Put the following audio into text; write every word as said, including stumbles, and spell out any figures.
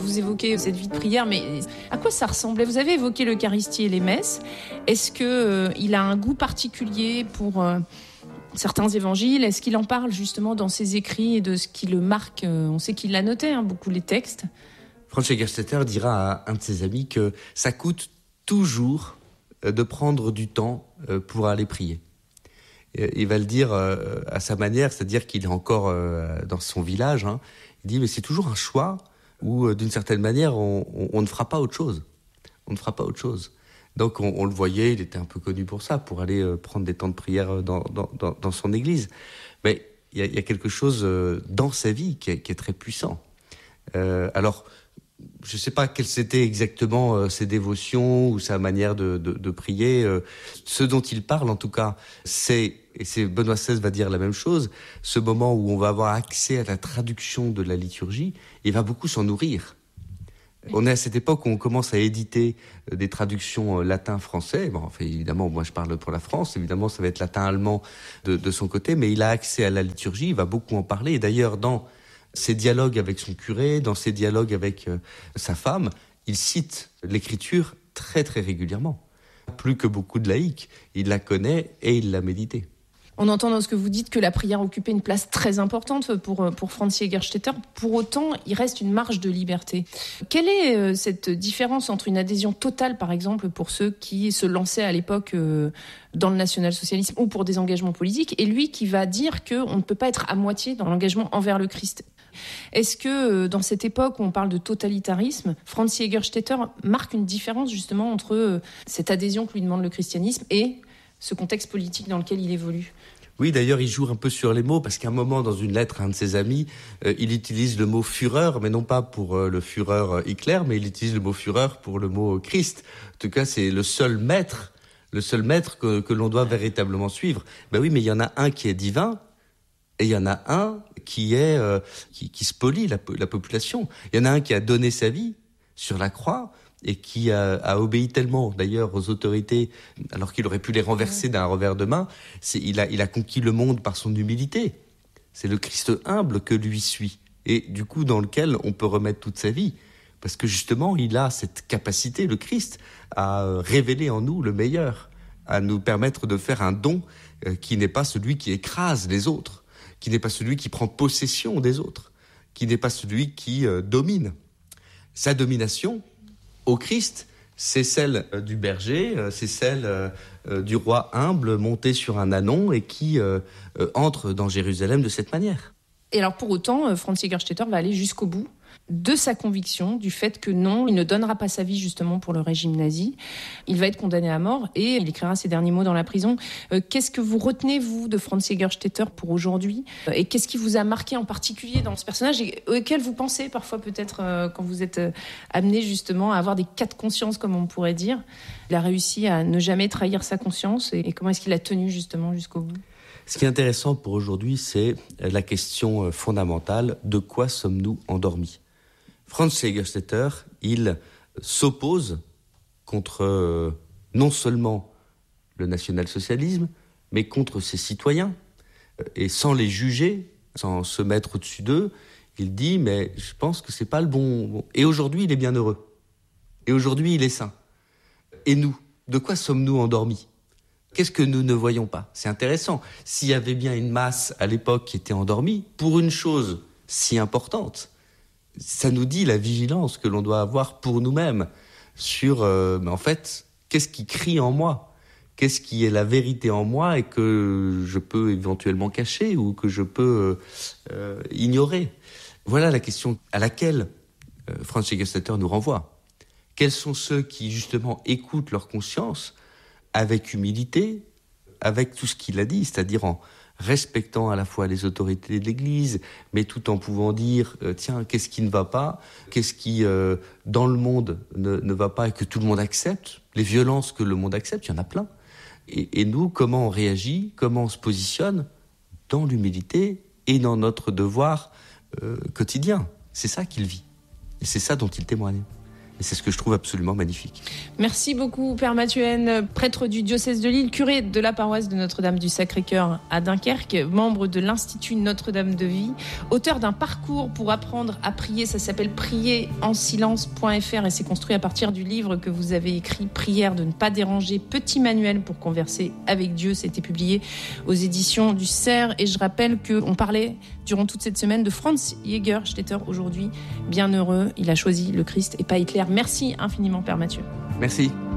vous évoquez cette vie de prière, mais à quoi ça ressemblait ? Vous avez évoqué l'Eucharistie et les messes. Est-ce qu'il euh, a un goût particulier pour euh, certains évangiles ? Est-ce qu'il en parle justement dans ses écrits et de ce qui le marque ? On sait qu'il l'a noté, hein, beaucoup les textes. Franz Jägerstätter dira à un de ses amis que ça coûte toujours de prendre du temps pour aller prier. Il va le dire à sa manière, c'est-à-dire qu'il est encore dans son village. Hein. Il dit, mais c'est toujours un choix où, d'une certaine manière, on, on, on ne fera pas autre chose. On ne fera pas autre chose. Donc, on, on le voyait, il était un peu connu pour ça, pour aller prendre des temps de prière dans, dans, dans, dans son église. Mais il y a, il y a quelque chose dans sa vie qui est, qui est très puissant. Euh, alors, je ne sais pas quelles étaient exactement euh, ses dévotions ou sa manière de, de, de prier. Euh, ce dont il parle, en tout cas, c'est, et c'est Benoît seize va dire la même chose, ce moment où on va avoir accès à la traduction de la liturgie, il va beaucoup s'en nourrir. Oui. On est à cette époque où on commence à éditer euh, des traductions euh, latin-français. Bon, enfin, évidemment, moi je parle pour la France, évidemment ça va être latin-allemand de, de son côté, mais il a accès à la liturgie, il va beaucoup en parler. Et d'ailleurs, dans ses dialogues avec son curé, dans ses dialogues avec euh, sa femme, il cite l'écriture très très régulièrement. Plus que beaucoup de laïcs, il la connaît et il l'a méditée. On entend dans ce que vous dites que la prière occupait une place très importante pour, pour Franz Jägerstätter. Pour autant, il reste une marge de liberté. Quelle est euh, cette différence entre une adhésion totale, par exemple, pour ceux qui se lançaient à l'époque euh, dans le national-socialisme ou pour des engagements politiques, et lui qui va dire qu'on ne peut pas être à moitié dans l'engagement envers le Christ ? Est-ce que dans cette époque où on parle de totalitarisme, Franz Jägerstätter marque une différence justement entre cette adhésion que lui demande le christianisme et ce contexte politique dans lequel il évolue ? Oui, d'ailleurs, il joue un peu sur les mots, parce qu'à un moment, dans une lettre à un de ses amis, euh, il utilise le mot « Führer », mais non pas pour euh, le Führer Hitler, mais il utilise le mot « Führer » pour le mot « Christ ». En tout cas, c'est le seul maître, le seul maître que, que l'on doit véritablement suivre. Ben oui, mais il y en a un qui est divin, et il y en a un qui est euh, qui, qui spolie la, la population. Il y en a un qui a donné sa vie sur la croix et qui a, a obéi tellement, d'ailleurs, aux autorités, alors qu'il aurait pu les renverser d'un revers de main. C'est, il a, il a conquis le monde par son humilité. C'est le Christ humble que lui suit, et du coup dans lequel on peut remettre toute sa vie, parce que justement, il a cette capacité, le Christ, à révéler en nous le meilleur, à nous permettre de faire un don euh, qui n'est pas celui qui écrase les autres, qui n'est pas celui qui prend possession des autres, qui n'est pas celui qui euh, domine. Sa domination au Christ, c'est celle euh, du berger, euh, c'est celle euh, euh, du roi humble monté sur un ânon et qui euh, euh, entre dans Jérusalem de cette manière. Et alors pour autant, Franz Jägerstätter va aller jusqu'au bout de sa conviction du fait que non, il ne donnera pas sa vie justement pour le régime nazi. Il va être condamné à mort et il écrira ses derniers mots dans la prison. Euh, qu'est-ce que vous retenez, vous, de Franz Jägerstätter pour aujourd'hui ? Et qu'est-ce qui vous a marqué en particulier dans ce personnage et auquel vous pensez parfois peut-être euh, quand vous êtes euh, amené justement à avoir des cas de conscience, comme on pourrait dire ? Il a réussi à ne jamais trahir sa conscience et, et comment est-ce qu'il a tenu justement jusqu'au bout ? Ce qui est intéressant pour aujourd'hui, c'est la question fondamentale, de quoi sommes-nous endormis ? Franz Jägerstätter, il s'oppose contre euh, non seulement le national-socialisme, mais contre ses citoyens. Et sans les juger, sans se mettre au-dessus d'eux, il dit, mais je pense que c'est pas le bon... Et aujourd'hui, il est bien heureux. Et aujourd'hui, il est sain. Et nous, de quoi sommes-nous endormis ? Qu'est-ce que nous ne voyons pas ? C'est intéressant. S'il y avait bien une masse à l'époque qui était endormie, pour une chose si importante, ça nous dit la vigilance que l'on doit avoir pour nous-mêmes sur, euh, mais en fait, qu'est-ce qui crie en moi ? Qu'est-ce qui est la vérité en moi et que je peux éventuellement cacher ou que je peux euh, ignorer ? Voilà la question à laquelle euh, Franz Jägerstätter nous renvoie. Quels sont ceux qui, justement, écoutent leur conscience avec humilité, avec tout ce qu'il a dit, c'est-à-dire en respectant à la fois les autorités de l'Église, mais tout en pouvant dire, euh, tiens, qu'est-ce qui ne va pas ? Qu'est-ce qui, euh, dans le monde, ne, ne va pas et que tout le monde accepte ? Les violences que le monde accepte, il y en a plein. Et, et nous, comment on réagit ? Comment on se positionne ? Dans l'humilité et dans notre devoir euh, quotidien. C'est ça qu'il vit. Et c'est ça dont il témoigne. Et c'est ce que je trouve absolument magnifique. Merci beaucoup, Père Mathieu Haine, prêtre du diocèse de Lille, curé de la paroisse de Notre-Dame du Sacré-Cœur à Dunkerque, membre de l'Institut Notre-Dame de Vie, auteur d'un parcours pour apprendre à prier. Ça s'appelle prier en silence point f r et c'est construit à partir du livre que vous avez écrit, Prière de ne pas déranger, petit manuel pour converser avec Dieu. C'était publié aux éditions du Cerf. Et je rappelle qu'on parlait durant toute cette semaine de Franz Jägerstätter, aujourd'hui bienheureux. Il a choisi le Christ et pas Hitler. Merci infiniment, Père Mathieu. Merci.